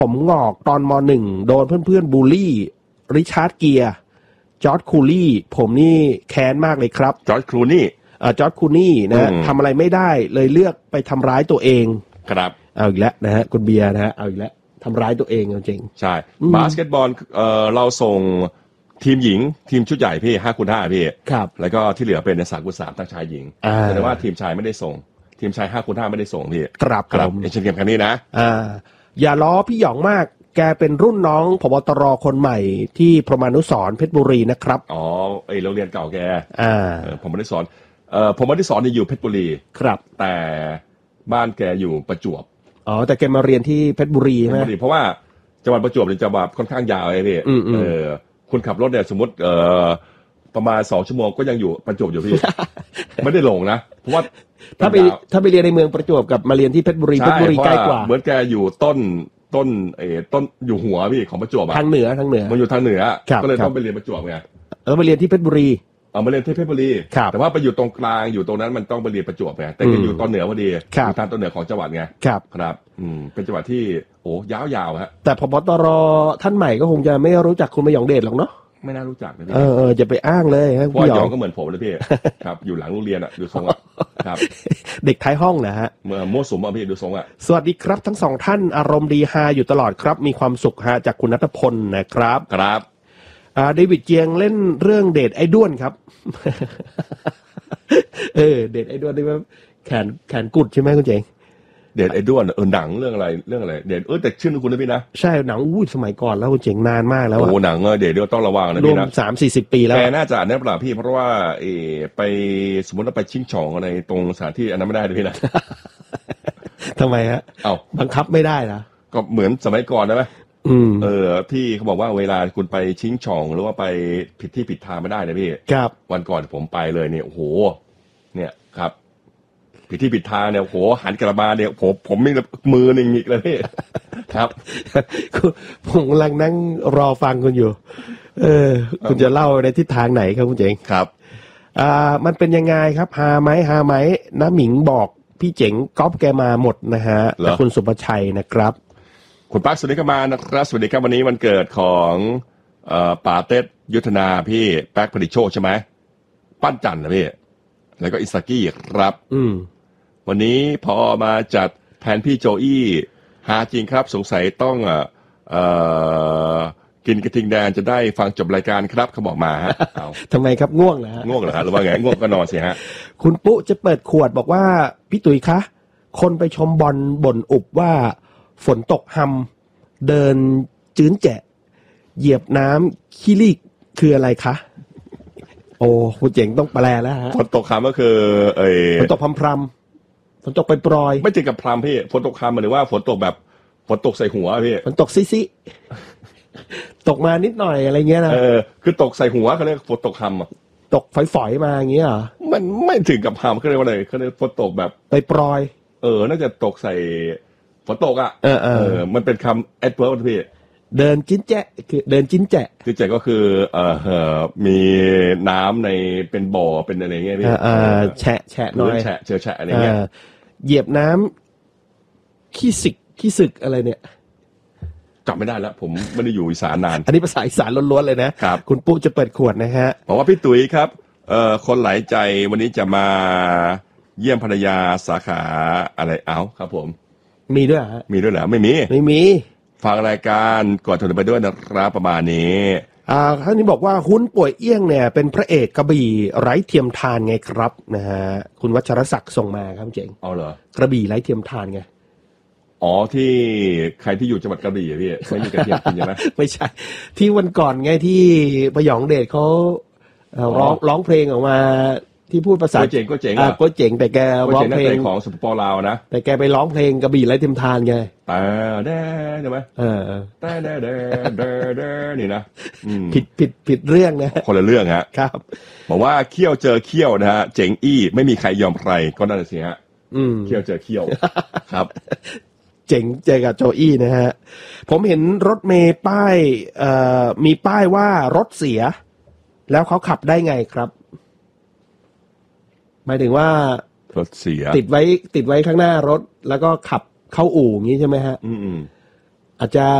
ผมงอกตอนม.1 โดนเพื่อนๆบูลลี่ริชาร์ดเกียร์จอร์จคูลี่ผมนี่แค้นมากเลยครับจอร์จคลูนี่จอร์จคูนี่นะทำอะไรไม่ได้เลยเลือกไปทำร้ายตัวเองครับเอาอีกแล้วนะฮะคุณเบียร์นะฮะเอาอีกแล้วทำร้ายตัวเองจริงใช่บาสเกตบอลเราส่งทีมหญิงทีมชุดใหญ่พี่5x5พี่ครับแล้วก็ที่เหลือเป็นใน3x3ทั้งชายหญิงแต่ว่าทีมชายไม่ได้ส่งทีมชาย5x5ไม่ได้ส่งพี่ครับเอเชียนเกมส์ครั้งนี้นะอย่าล้อพี่หยองมากแกเป็นรุ่นน้องผบตรคนใหม่ที่พรหมานุสรณ์เพชรบุรีนะครับอ๋อโรงเรียนเก่าแกผมไม่ได้สอนผมไม่ได้สอนอยู่เพชรบุรีครับแต่บ้านแกอยู่ประจวบอ๋อแต่แกมาเรียนที่เพชรบุรีใช่ไหมเพราะว่าจังหวัดประจวบเป็นจังหวัดค่อนข้างยาวไอ้พี่คุณขับรถเนี่ยสมมติประมาณ2 ชั่วโมงก็ยังอยู่ประจวบอยู่พี่ ไม่ได้หลงนะเพราะว่าถ้าไปเรียนในเมืองประจวบกับมาเรียนที่เพชรบุรีใกล้กว่าเหมือนแกอยู่ต้นอยู่หัวพี่ของประจวบทางเหนือมันอยู่ทางเหนือก็เลยต้องไปเรียนประจวบไงไปเรียนที่เพชรบุรีมาเรียนที่เพชรบุรีแต่ว่าไปอยู่ตรงกลางอยู่ตรงนั้นมันต้องไปเรียนประจวบไงแต่อยู่ตอนเหนือพอดีอยู่ทางตอนเหนือของจังหวัดไงครับเป็นจังหวัดที่โอ้ยาวๆฮะแต่พบตรท่านใหม่ก็คงจะไม่รู้จักคุณประยองเดชหรอกเนาะไม่น่ารู้จักนะพี่จะไปอ้างเลยเพราะหยองก็เหมือนผมเลยพี่ครับอยู่หลังโรงเรียนอ่ะดูทรงครับเด็กท้ายห้องนะฮะมั่วสุมอ่ะพี่ดูทรงอ่ะสวัสดีครับทั้งสองท่านอารมณ์ดีฮาอยู่ตลอดครับมีความสุขฮะจากคุณณัฐพลนะครับครับเดวิดเจียงเล่นเรื่องเดทไอ้ด้วนครับเดทไอ้ด้วนนี่ว่าแขนกุดใช่ไหมคุณเจงเดทไอ้ด้วนหนังเรื่องอะไรเดทแต่ชื่อคุณนะพี่นะใช่หนังสมัยก่อนแล้วคุณเจงนานมากแล้วโอ้หนังเดทเดี๋ยวต้องระวังนะพี่นะรวม 30-40 ปีแล้วแกน่าจะเนี่ยเปล่าพี่เพราะว่าไปสมมติว่าไปชิงช่องอะไรตรงสถานที่อันนั้นไม่ได้เลยพี่นะทำไมฮะบังคับไม่ได้นะก็เหมือนสมัยก่อนนะไหมพี่เขาบอกว่าเวลาคุณไปชิงช่องหรือว่าไปผิดที่ผิดทางไม่ได้นะพี่ครับวันก่อนผมไปเลยเนี่ยโอ้โหเนี่ยครับผิดที่ผิดทางเนี่ยโอ้โหหันกระบาเนี่ยผมไม่มือหนึ่งอีกเลยพี่ครับผมกำลังนั่งรอฟังคุณอยู่คุณจะเล่าในทิศทางไหนครับคุณเจ๋งครับมันเป็นยังไงครับฮาไหมน้าหมิงบอกพี่เจ๋งก๊อปแกมาหมดนะฮะแต่คุณสุภชัยนะครับคุณปั๊กสวัสดีครับมานะครับสวัสดีครับวันนี้วันเกิดของป่าเต็ดยุทธนาพี่แป๊กผลิตโชคใช่ไหมปั้นจันนะพี่แล้วก็อิสกี้ครับวันนี้พอมาจัดแทนพี่โจอี้หาจริงครับสงสัยต้องกินกระทิงแดงจะได้ฟังจบรายการครับเขาบอกมาฮะทำไมครับง่วงเหรอฮะง่วงเหรอฮะหรือว่าไงง่วงก็นอนสิฮะคุณปุ๊จะเปิดขวดบอกว่าพี่ตุ๋ยคะคนไปชมบอลบ่นอุบว่าฝนตกหำเดินจื้นแจะเหยียบน้ำขี้ลีกคืออะไรคะโอ้คุณเจ๋งต้องแปลแล้วฮะฝนตกหำก็คือฝนตกพรำฝนตกไปปลอยไม่ถึงกับพรำพี่ฝนตกหำหมายถึงว่าฝนตกแบบฝนตกใส่หัวพี่ฝนตกซิตกมานิดหน่อยอะไรเงี้ยนะคือตกใส่หัวเขาเรียกฝนตกหำตกฝอยๆมาอย่างเงี้ยเหรอมันไม่ถึงกับหำเขาเรียกว่าอะไรเขาเรียกฝนตกแบบไปปลอยน่าจะตกใส่ฝนตกอ่ะมันเป็นคำแอดเวิร์บพี่เดินจิ้นแจะคือเดินจิ้นแจะจิ้นแจะก็คือมีน้ำในเป็นบ่อเป็นอะไรเงี้ยพี่แฉะหน่อยแฉะอะไรเงี้ยเหยียบน้ำขี้สึกอะไรเนี่ยจำไม่ได้แล้วผมไม่ได้อยู่อีสานนานอันนี้ภาษาอีสานล้วนๆเลยนะครับคุณปุ๊จะเปิดขวดนะฮะบอกว่าพี่ตุ๋ยครับคนหลายใจวันนี้จะมาเยี่ยมภรรยาสาขาอะไรครับผมมีด้วยฮะมีด้วยเหรอไม่มีฟังรายการก่อนถึงไปด้วยนะครับประมาณนี้ท่านนี้บอกว่าหุ้นป่วยเอี้ยงเนี่ยเป็นพระเอกกระบี่ไร้เทียมทานไงครับนะฮะคุณวัชรศักดิ์ส่งมาครับเจ๋งเหรอกระบี่ไร้เทียมทานไงที่ใครที่อยู่จังหวัดกระบี่พี่ไม่มีกระเทียมกินใช่ไหมไม่ใช่ที่วันก่อนไงที่ประหยองเดชเขาร้องเพลงออกมาที่พูดภาษาก็เจ๋งก็เจ๋งแต่แกร้องเพลงของสปปลาวนะแต่แกไปร้องเพลงกระบี่ไร้เทียมทานไงใช่ไหมนี่นะผิดเรื่องนะคนละเรื่องฮะครับบอกว่าเขี้ยวเจอเขี้ยวนะฮะเจ๋งอี้ไม่มีใครยอมใครก็นั่นสิฮะเขี้ยวเจอเขี้ยวครับเจ๋งเจอกับโจอี้นะฮะผมเห็นรถเมย์ป้ายมีป้ายว่ารถเสียแล้วเขาขับได้ไงครับหมายถึงว่ารถเสียติดไว้ข้างหน้ารถแล้วก็ขับเข้าอู่อย่างนี้ใช่ไหมฮะอาจจะ